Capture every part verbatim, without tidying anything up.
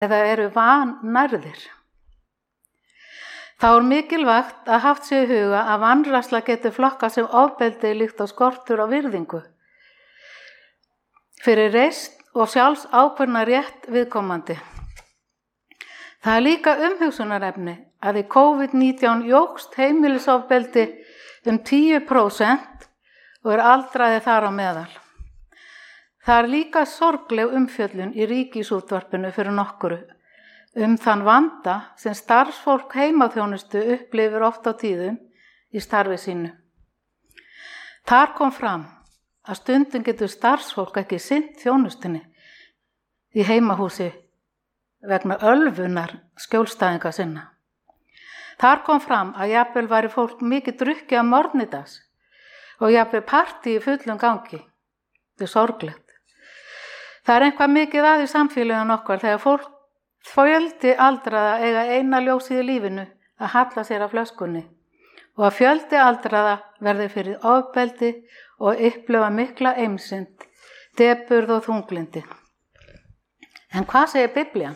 eða eru vannærðir. Þá er mikilvægt að haft sig í huga að vanræksla getur flokkað sem ofbeldi líkt og skortur á virðingu fyrir reisn og sjálfs ákvörðunar rétt viðkomandi. Það er líka umhugsunarefni að í COVID nítján jókst heimilisofbeldi um tíu prósent og er aldraði þar á meðal. Það er líka sorgleg umfjöllun í Ríkisútvarpinu fyrir nokkru um þann vanda sem starfsfólk heimaþjónustu upplifir oft á tíðum í starfi sínu. Þar kom fram að stundum getur starfsfólk ekki sinnt þjónustunni í heimahúsi vegna ölvunar skjólstæðinga sinna. Þar kom fram að jafnvel væri fólk mikið drukkið að morgnidags og jafnvel partí í fullum gangi. Þetta er sorglegt. Það er eitthvað mikið að í samfélögum okkar þegar fólk fjöldi aldraða eiga eina ljósið í lífinu að halla sér af flöskunni og að fjöldi aldraða verði fyrir ofbeldi og upplifa mikla eimsind, depurð og þunglindi. En hvað segir Biblían?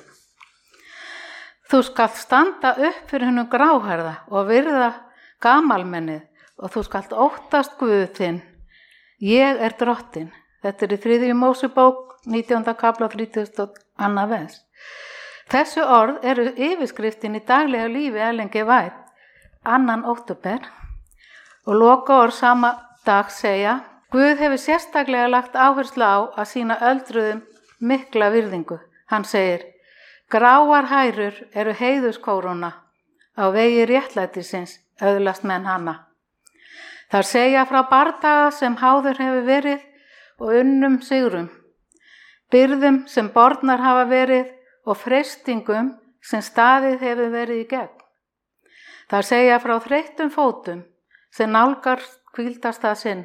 Þú skalt standa upp fyrir hennum gráhærða og virða gamalmennið og þú skalt óttast Guð þinn. Ég er drottin. Þetta er í þriðju Mósebók, nítjánda kafla, þrítugasta og annað vers. Þessu orð eru yfirskriftin í daglega lífi Ellen G. White, annan október, og lokaorð sama dag segja: Guð hefur sérstaklega lagt áherslu á að sýna öldruðum mikla virðingu. Hann segir: Gráar hærur eru heiðurskóróna, á vegi réttlætisins öðlast menn hana. Þar segja frá bardaga sem háður hefur verið og unnum sigrum, byrðum sem bornar hafa verið og freistingum sem staðið hefur verið í gegn. Það segja frá þreyttum fótum sem nálgar hvíldastað sinn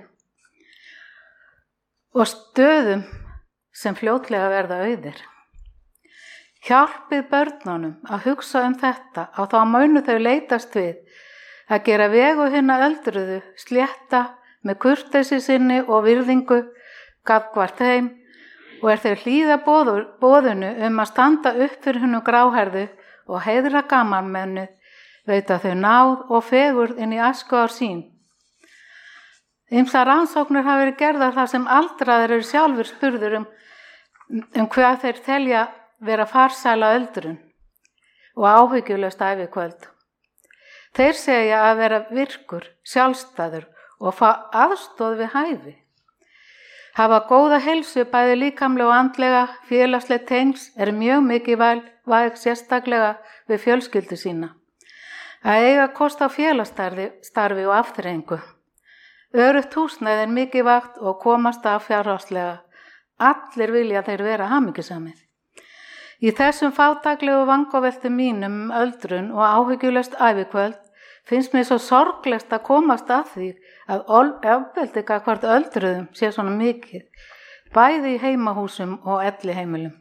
og stöðum sem fljótlega verða auðir. Hjálpið börnunum að hugsa um þetta og þá munu þau leitast við að gera vegu hinna öldruðu slétta með kurteisi sinni og virðingu gagnvart þeim og er þeir hlýða boðunu um að standa upp fyrir hennum gráhærðu og heiðra gamalmennu, veita þau náð og fegurð inn í æskuár sín. Ýmsar rannsóknir hafa verið gerðar þar sem aldraðir eru sjálfur spurður um, um hvað þeir telja vera farsæla öldrun og áhyggjulaust ævikvöld. Þeir segja að vera virkur, sjálfstæður og fá aðstoð við hæfi. Hafa góða heilsu bæði líkamlega og andlega, félagsleg tengs er mjög mikilvæg sérstaklega við fjölskyldu sína. Að eiga kost á félagsstarfi og afþreyingu. Öruggt húsnæði er mikilvægt og komast af fjárhagslega. Allir vilja þeir vera hamingjusamir. Í þessum fátæklegu vangaveltum mínum um öldrun og áhyggjulaust ævikvöld finnst mér svo sorglegt að komast að því að ofbeldi gagnvart öldruðum sé svona mikið, bæði í heimahúsum og elliheimilum.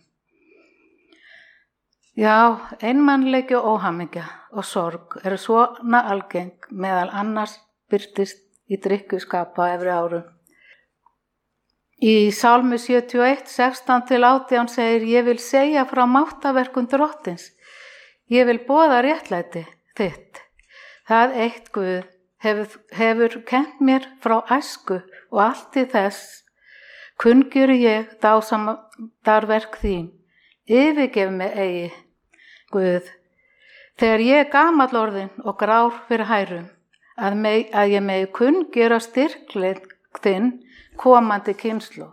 Já, einmannleiki og óhamingja og sorg eru svona algeng meðal annars birtist í drykkjuskap á efri árum. Í Sálmi sjötíu og eitt, sextán til átján segir: Ég vil segja frá máttaverkum drottins, ég vil boða réttlæti þitt. Það eitt Guð hefur, hefur kennt mér frá æsku og allt til þess kunngjöri ég dásamdarverk þín. Yfirgef mig eigi, Guð, þegar ég er gamall orðinn og grár fyrir hærum, að, meg, að ég megi kunngjöra styrkleik þinn komandi kynslóð.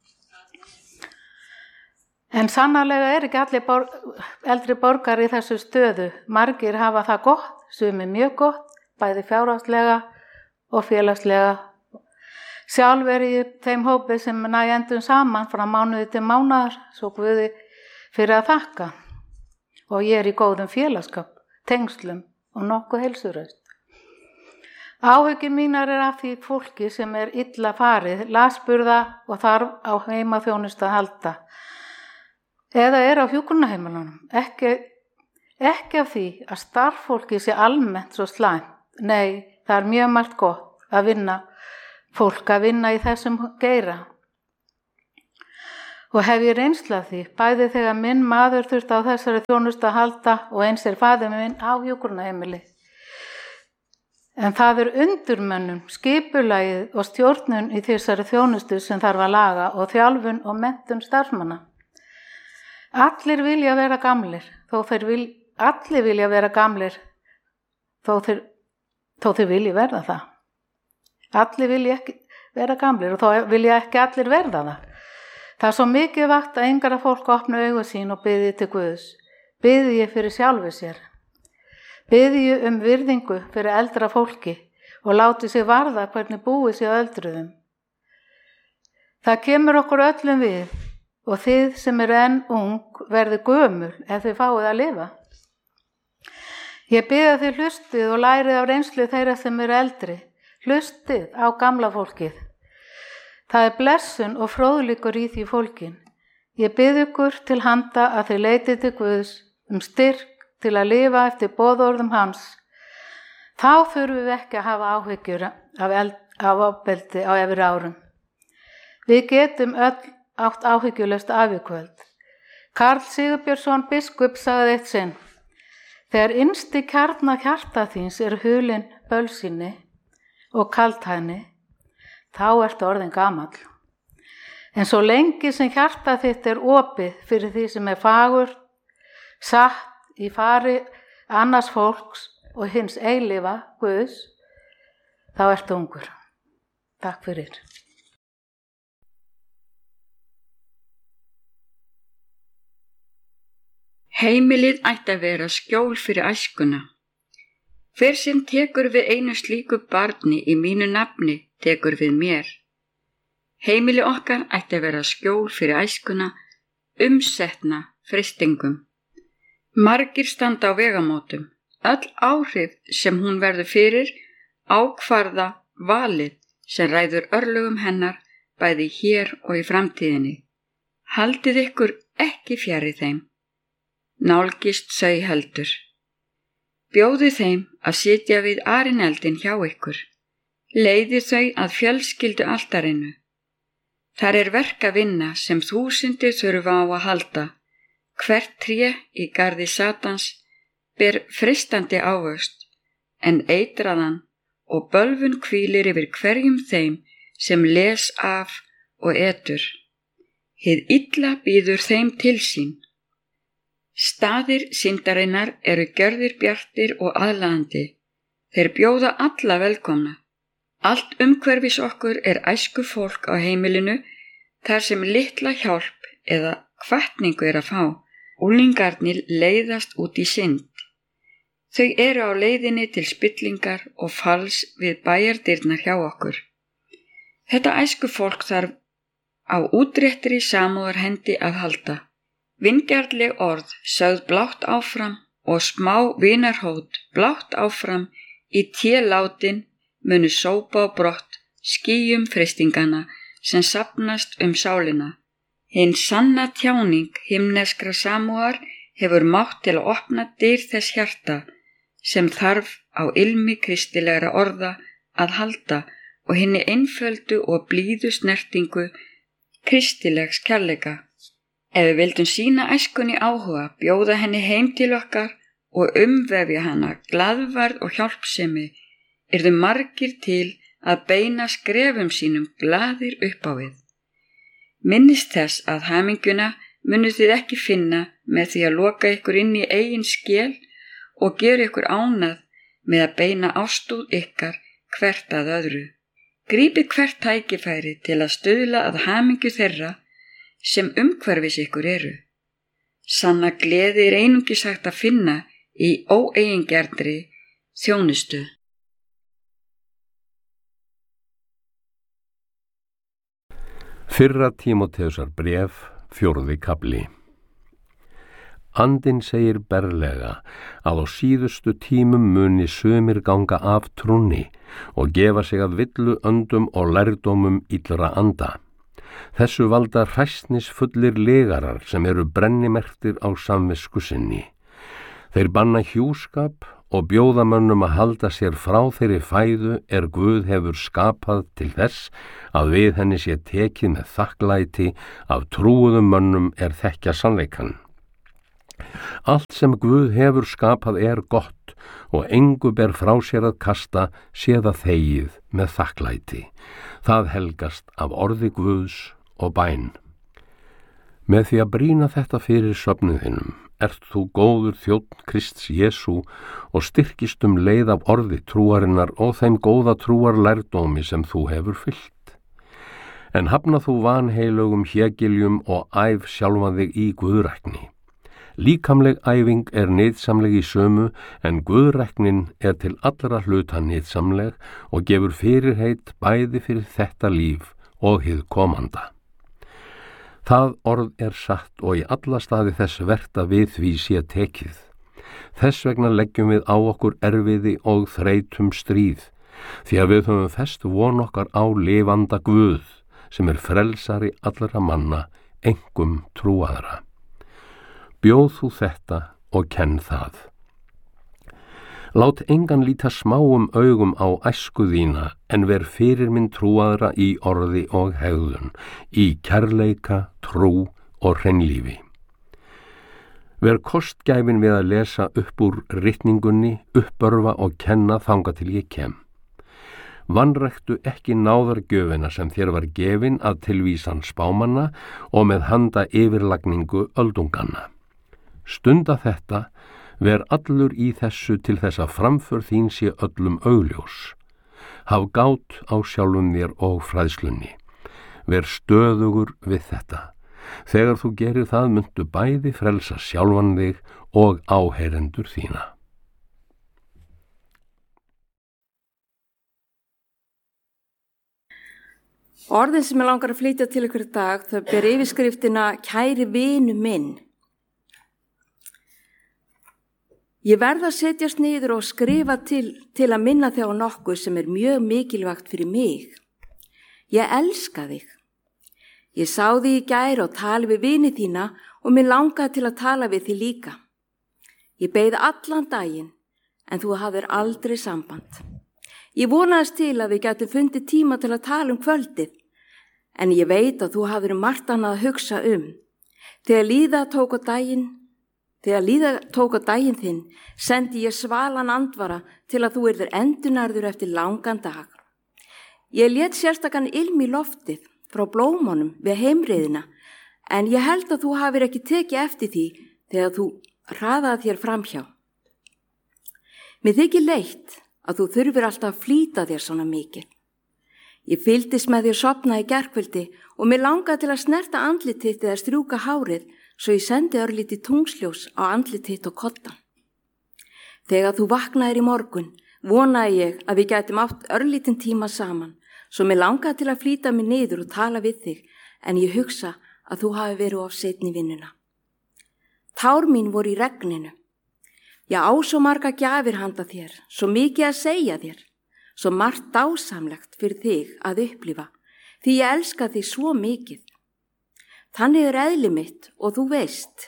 En sannarlega er ekki allir bor, eldri borgar í þessu stöðu. Margir hafa það gott, sumir mjög gott, bæði fjárhagslega og félagslega. Sjálf er ég þeim hópi sem næ endum saman frá mánuði til mánaðar, svo Guði fyrir að þakka. Og ég er í góðum félagskap, tengslum og nokkuð heilsuraust. Áhyggjur mínar er af því fólki sem er illa farið, lasburða og þarf á heimaþjónustu að halda. Eða er á hjúkrunarheimilunum. Ekki, ekki af því að starffólki sé almennt svo slæmt. Nei, það er mjög margt gott að vinna, fólk að vinna í þessum geira. og hef ég reynsla því, bæði þegar minn maður þurfti á þessari þjónustu að halda og eins er faðir minn á hjúkrunarheimili. En það er undirmönnum, skipulagið og stjórnun í þessari þjónustu sem þarf að laga og þjálfun og menntun starfsmanna. Allir vilja vera gamlir, þó þeir vil, allir vilja vera gamlir, þó þeir, þó þeir vilja verða það. Allir vilja ekki vera gamlir og þó vilja ekki allir verða það. Það er svo mikið vakt að yngra fólk opna augu sín og biðji til Guðs. Biðji fyrir sjálfu sér. Biðji um virðingu fyrir eldra fólki og láti sig varða hvernig búið sig á öldruðum. Það kemur okkur öllum við og þið sem eru enn ung verði gömul ef þið fáið að lifa. Ég bið að þið hlustið og lærið á reynslu þeirra sem eru eldri. Hlustið á gamla fólkið. Það er blessun og fróðleikur í því fólkin. Ég bið ykkur til handa að þið leitið til Guðs um styrk til að lifa eftir boðorðum hans. Þá þurfum við ekki að hafa áhyggjur af, af ofbeldi á efri árum. Við getum öll átt áhyggjulaust afikvöld. Karl Sigurbjörnsson biskup sagði eitt sinn: þegar innsti kjarna hjarta þíns er hulin bölsinni og kaldhæðni, þá ertu orðin gamall. En svo lengi sem hjarta þitt er opið fyrir því sem er fagur, satt í fari annars fólks og hins eilífa Guðs, þá ertu ungur. Takk fyrir. Heimilið ætti að vera skjól fyrir æskuna. Hver sem tekur við einu slíku barni í mínu nafni, tekur við mér. Heimili okkar ætti að vera skjól fyrir æskuna, umsetna freistingum. Margir standa á vegamótum. Öll áhrif sem hún verður fyrir ákvarða valið sem ræður örlögum hennar bæði hér og í framtíðinni. Haldið ykkur ekki fjarri þeim. Nálgist þau heldur. Bjóðu þeim að sitja við arineldin hjá ykkur. Leiði þau að fjölskyldu altarinu. Þar er verk að vinna sem þúsundir þurfa á að halda. Hvert tré í garði Satans ber freistandi ávöxt, en eitraðan og bölvun hvílir yfir hverjum þeim sem les af og etur. Hið illa býður þeim til sín. Staðir syndarinnar eru gjörðir bjartir og aðlaðandi. Þeir bjóða alla velkomna. Allt umhverfis okkur er æsku fólk á heimilinu þar sem litla hjálp eða hvatningu er að fá. Unglingarnir leiðast út í synd. Þau eru á leiðinni til spillingar og falls við bæjardyrnar hjá okkur. Þetta æsku fólk þarf á útréttri samúðarhendi að halda. Vingjarnleg orð sögð blátt áfram og smá vinarhót blátt áfram í télátin munu sópa á brott skýjum freistingana sem safnast um sálina. Hinn sanna tjáning himneskra samúðar hefur mátt til að opna dyr þess hjarta sem þarf á ilmi kristilegra orða að halda og hinni einföldu og blíðu snertingu kristilegs kærleika. Ef við vildum sína æskunni áhuga, bjóða henni heim til okkar og umvefja hana glaðvarð og hjálpsemi, yrðu margir til að beina skrefum sínum glaðir upp á við. Minnist þess að hamingjuna munuð þið ekki finna með því að loka ykkur inn í eigin skel og gera ykkur ánað með að beina ástúð ykkar hvert að öðru. Grípið hvert tækifæri til að stuðla að hamingju þeirra sem umhverfis ykkur eru. Sanna gleði er einungis hægt að finna í óeigingjörnri þjónustu. Fyrra Tímóteusar bréf, fjórði kafli. Andinn segir berlega að á síðustu tímum muni sumir ganga af trúnni og gefa sig að villu öndum og lærdómum illra anda. Þessu valda hræsnisfullir legarar sem eru brennimerktir á samvisku sinni. Þeir banna hjúskap og bjóða mönnum að halda sér frá þeirri fæðu er Guð hefur skapað til þess að við henni sé tekið með þakklæti af trúuðum mönnum er þekkja sannleikan. Allt sem Guð hefur skapað er gott og engu ber frá sér að kasta sé það þegið með þakklæti. Það helgast af orði Guðs og bæn. Með því að brýna þetta fyrir söfnuðinum ert þú góður þjónn Krists Jesú og styrkist um leið af orði trúarinnar og þeim góða trúar lærdómi sem þú hefur fyllt. En hafna þú vanheilögum hjegiljum og æf sjálfan þig í guðrækni. Líkamleg æfing er nytsamleg í sömu, en guðræknin er til allra hluta nytsamleg og gefur fyrirheit bæði fyrir þetta líf og hið komanda. Það orð er satt og í alla staði þess vert að við því sé tekið. Þess vegna leggjum við á okkur erfiði og þreytum stríð, því að við höfum fest von okkar á lifanda Guð, sem er frelsari allra manna, einkum trúaðra. Bjóð þú þetta og kenn það. Lát engan líta smáum augum á æsku þína, en ver fyrir minn trúaðra í orði og hegðun, í kærleika, trú og hreinlífi. Ver kostgæfin við að lesa upp úr ritningunni, uppörfa og kenna þanga til ég kem. Vanræktu ekki náðargjöfina sem þér var gefin að tilvísan spámanna og með handa yfirlagningu öldunganna. Stunda þetta, ver allur í þessu til þess að framför þín sé öllum augljós. Haf gát á sjálfum þér og fræðslunni. Ver stöðugur við þetta. Þegar þú gerir það muntu bæði frelsa sjálfan þig og áheyrendur þína. Orðin sem ég langar að flytja til ykkur í dag, þau ber yfirskriftina Kæri vinu minn. Ég verð að setjast niður og skrifa til, til að minna þig á nokkuð sem er mjög mikilvægt fyrir mig. Ég elska þig. Ég sá þig í gær og tali við vini þína og mér langaði til að tala við þig líka. Ég beið allan daginn, en þú hafðir aldrei samband. Ég vonaðist til að við gætum fundið tíma til að tala um kvöldið, en ég veit að þú hafðir margt annað að hugsa um. Þegar líða tók á daginn, Þegar líða tók á daginn þinn, sendi ég svalan andvara til að þú yrðir endurnærður eftir langan dag. Ég lét sérstakann ilm í loftið frá blómunum við heimreiðina, en ég held að þú hafir ekki tekið eftir því þegar þú hraðaði þér framhjá. Mér þykir leitt að þú þurfir alltaf að flýta þér svona mikið. Ég fylgdist með þér sofna í gærkvöldi og mér langaði til að snerta andlitið eða strjúka hárið, svo ég sendi örlítið tungsljós á andlit þitt og koddan. Þegar þú vaknaðir í morgun, vonaði ég að við gætum átt örlítinn tíma saman, svo mér langaði til að flýta mig niður og tala við þig, en ég hugsa að þú hafi verið of seinni í vinnuna. Tár mín voru í regninu. Ég á svo marga gjafir handa þér, svo mikið að segja þér, svo margt dásamlegt fyrir þig að upplifa, því ég elska þig svo mikið. Þannig er eðli mitt og þú veist.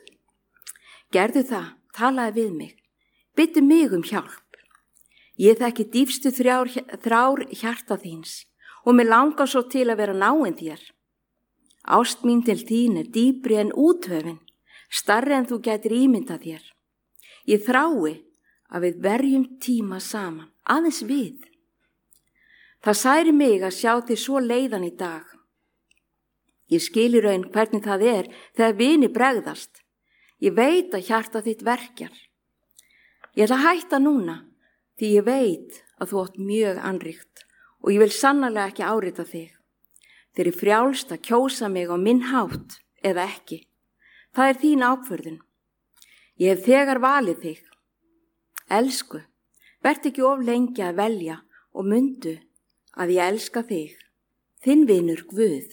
Gerðu það, talaði við mig, byttu mig um hjálp. Ég þekki dýpstu þrjár, þrár hjarta þíns og mér langar svo til að vera náinn þér. Ást mín til þín er dýpri en úthöfin, starri en þú gætir ímyndað þér. Ég þrái að við verjum tíma saman, aðeins við. Það særi mig að sjá þig svo leiðan í dag. Ég skil í raun hvernig það er þegar vini bregðast. Ég veit að hjarta þitt verkjar. Ég ætla að hætta núna því ég veit að þú átt mjög annríkt og ég vil sannarlega ekki árita þig. Þeir eru frjálst að kjósa mig á minn hátt eða ekki. Það er þín ákvörðun. Ég hef þegar valið þig. Elsku, verð ekki of lengi að velja og mundu að ég elska þig. Þinn vinur Guð.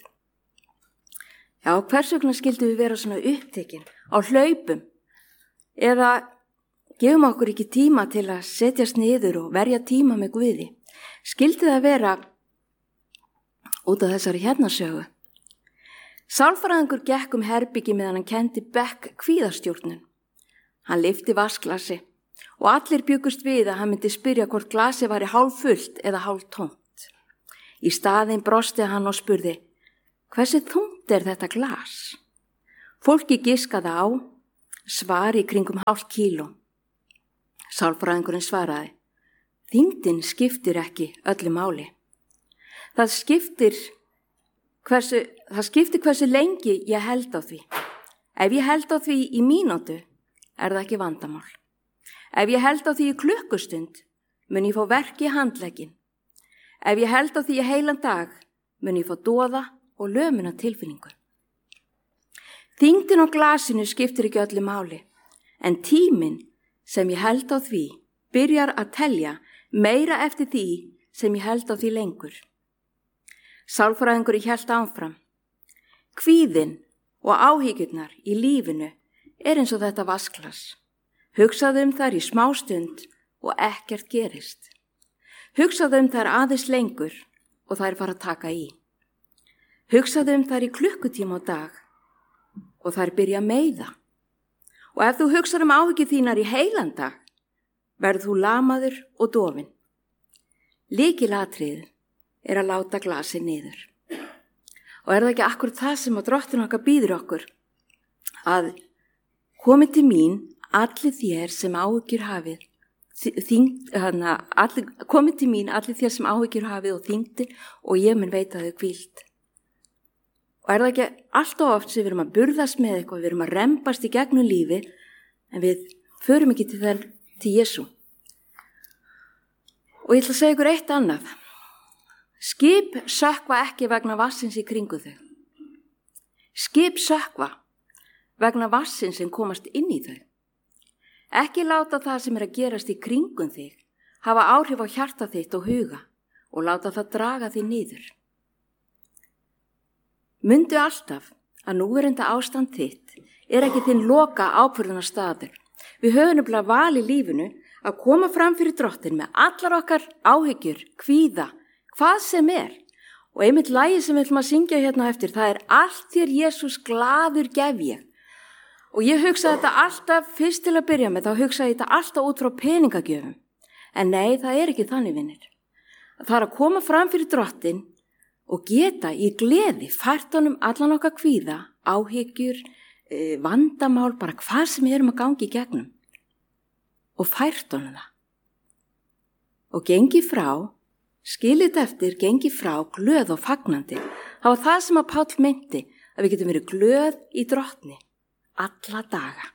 Já, hvers vegna skildum við vera svona upptekin á hlaupum eða gefum okkur ekki tíma til að setjast niður og verja tíma með Guði? Skildi það vera út af þessari hérnasögu? Sálfræðingur gekk um herbyggi meðan hann kendi Beck kvíðastjórnun. Hann lyfti vatnsglasi og allir byggust við að hann myndi spyrja hvort glasi væri hálf fullt eða hálf tómt. Í staðinn brosti hann og spurði, hversu þungt er þetta glas? Fólki giskaði á, svar í kringum hálf kíló. Sálfræðingurinn svaraði, þyngdin skiptir ekki öllu máli. Það skiptir hversu, það skiptir hversu lengi ég held á því. Ef ég held á því í mínútu, er það ekki vandamál. Ef ég held á því í klukkustund, mun ég fá verk í handlegginn. Ef ég held á því í heilan dag, mun ég fá doða og lömuna tilfinningu. Þyngdin á glasinu skiptir ekki öllu máli, en tíminn sem ég held á því byrjar að telja meira eftir því sem ég held á því lengur. Sálfræðingur hélt áfram. Kvíðinn og áhyggjurnar í lífinu er eins og þetta vasklas. Hugsaðu um þær í smástund og ekkert gerist. Hugsaðu um þær aðeins lengur og þær fara að taka í. Hugsaðu um þær í klukkutíma á dag og þær byrja að meiða. Og ef þú hugsar um áhyggjur þínar í heilan dag, verður þú lamaður og dofinn. Lykilatriðið er að láta glasið niður. Og er það ekki akkur það sem að Drottinn okkar býður okkur? Að komi til mín allir þér sem áhyggjur hafið, þyngd, hana, allir, komið til mín allir þér sem áhyggjur hafið og þyngdi og ég mun veita þau hvíld. Og er það ekki alltaf oft sem við erum að burðast með eitthvað, við erum að rembast í gegnum lífi, en við förum ekki til þenn til Jesú. Og ég ætla að segja ykkur eitt annað. Skip sökkva ekki vegna vassins í kringu þau. Skip sökkva vegna vassins sem komast inn í þau. Ekki láta það sem er að gerast í kringum þig hafa áhrif á hjarta þitt og huga og láta það draga þig niður. Mundu alltaf að núverandi ástand þitt er ekki þinn loka ákvörðunar staður. Við höfum nefnilega val í lífinu að koma fram fyrir Drottinn með allar okkar áhyggjur, kvíða, hvað sem er. Og einmitt lagi sem við ætlum að syngja hérna eftir, það er allt þér Jesús glaður gef ég. Og ég hugsaði þetta alltaf, fyrst til að byrja með, þá hugsaði þetta alltaf út frá peningagjöfum. En nei, það er ekki þannig, vinnir. Það er að koma fram fyrir Drottinn og geta í gleði fært honum allan okkar kvíða, áhyggjur, vandamál, bara hvað sem við erum að gangi í gegnum. Og fært honum það. Og gengi frá, skilit eftir, gengi frá, glöð og fagnandi. Það var það sem að Páll meinti, að við getum verið glöð í Drottni alla daga.